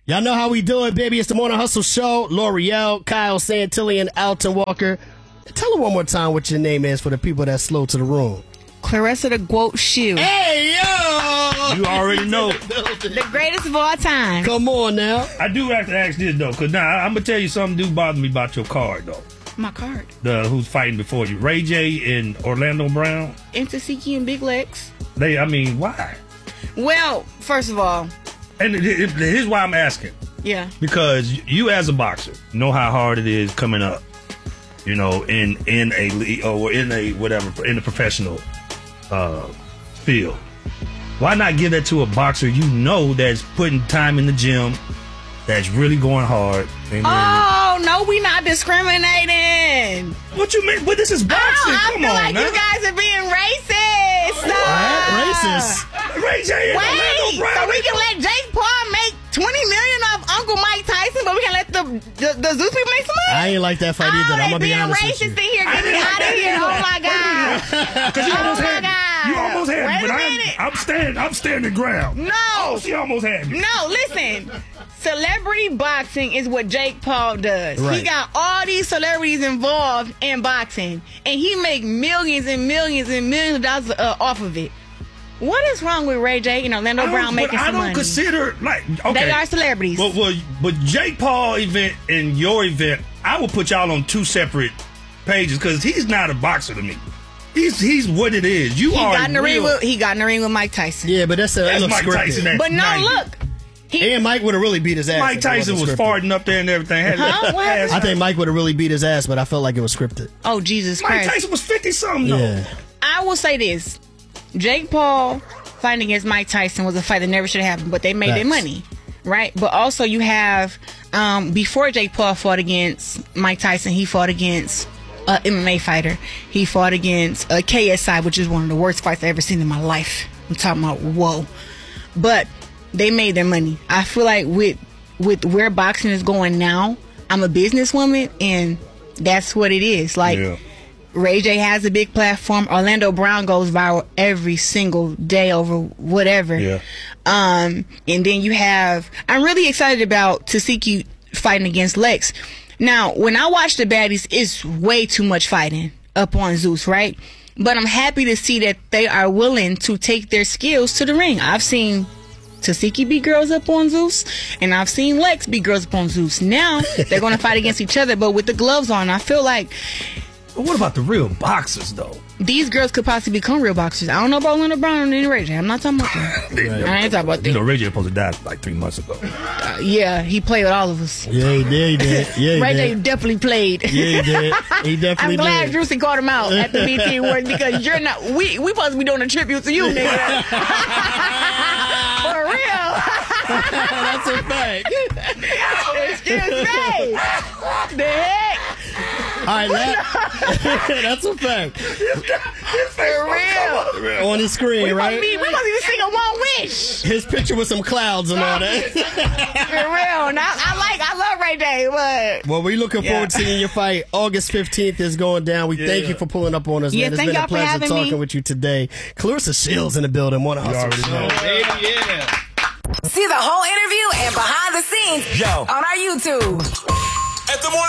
Y'all know how we do it, baby. It's the Morning Hustle Show. L'Oreal, Kyle Santilli, and Alton Walker. Tell her one more time what your name is for the people that's slow to the room. Clarissa the Goat Shoe. Hey, yo! You already know. The greatest of all time. Come on now. I do have to ask this, though, because now I'm going to tell you something do bother me about your card, though. My card. Who's fighting before you. Ray J and Orlando Brown. Intasiki and Big Lex. Why? Well, first of all. And here's why I'm asking. Yeah. Because you as a boxer know how hard it is coming up, in a league or in a whatever, in the professional field. Why not give that to a boxer that's putting time in the gym, that's really going hard? Oh, no, we not discriminating. What you mean? But this is boxing. I Come feel on, like man. you guys are being racist. Racist? Ray J and Orlando Brown. So we can let Jake Paul make $20 million off Uncle Mike Tyson, but we can let the Zeus people make some money? I ain't like that fight either. I'm going to be honest with you. you. Being racist in here. Get me out of here. Oh, my God. Because you almost had me. You almost had Wait me, but a minute. I'm standing ground. No. Oh, she almost had me. No, listen. Celebrity boxing is what Jake Paul does. Right. He got all these celebrities involved in boxing, and he make millions and millions and millions of dollars off of it. What is wrong with Ray J and Orlando Brown making some money? I don't consider, okay. They are celebrities. But Jake Paul event and your event, I would put y'all on two separate pages because he's not a boxer to me. He's what it is. He got in the ring with Mike Tyson. Yeah, but that's Mike Tyson. But no, 90. look. And Mike would have really beat his ass. Mike Tyson was farting up there and everything. I think Mike would have really beat his ass, but I felt like it was scripted. Oh, Jesus Christ. Mike Tyson was 50-something, though. Yeah. I will say this. Jake Paul fighting against Mike Tyson was a fight that never should have happened, but they made their money, right? But also you have, before Jake Paul fought against Mike Tyson, he fought against an MMA fighter. He fought against KSI, which is one of the worst fights I've ever seen in my life. I'm talking about, whoa. But they made their money. I feel like with where boxing is going now, I'm a businesswoman, and that's what it is. Ray J has a big platform. Orlando Brown goes viral every single day over whatever. Yeah. And then you have, I'm really excited about Tasiki fighting against Lex. Now, when I watch the baddies, it's way too much fighting up on Zeus, right? But I'm happy to see that they are willing to take their skills to the ring. I've seen Tasiki beat girls up on Zeus, and I've seen Lex beat girls up on Zeus. Now, they're going to fight against each other, but with the gloves on. I feel like... But what about the real boxers, though? These girls could possibly become real boxers. I don't know about Orlando Brown and Ray J. I'm not talking about them. I ain't talking about them. Ray J supposed to die like 3 months ago. Yeah, he played with all of us. Yeah, he did. Yeah, Ray J definitely played. Yeah, he did. He definitely I'm glad did. Drewsy caught him out at the BT Awards because you're not. We supposed to be doing a tribute to you, nigga. For real. That's a fact. Excuse me. The heck? All right, that's a fact. For real. On the screen, right? We must even sing a One Wish. His picture with some clouds and all that. For real. And I love Ray J, but... Well, we're looking forward to seeing your fight. August 15th is going down. We thank you for pulling up on us, man. It's thank been a y'all for pleasure having talking me. with you today. Clarissa Shields in the building. Morning Hustle Show. See the whole interview and behind the scenes on our YouTube. At the Morning